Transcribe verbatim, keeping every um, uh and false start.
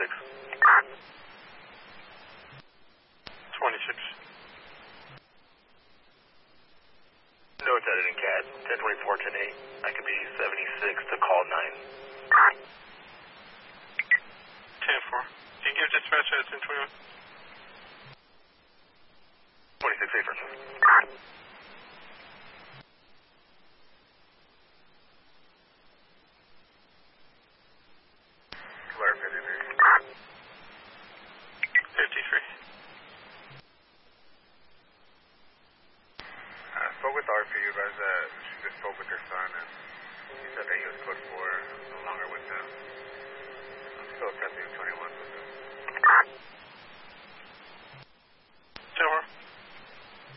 twenty-six. twenty-six. No, it's added in C A D. ten twenty-four, ten eight. I could be seventy-six to call nine. ten four. Can you give dispatch at ten twenty-one? twenty-six, safer. Flare fifty-three. fifty-three. I spoke with R P. You guys uh, she just spoke with her son, and he said that he was code four, no longer with them. I'm still testing twenty-one with them.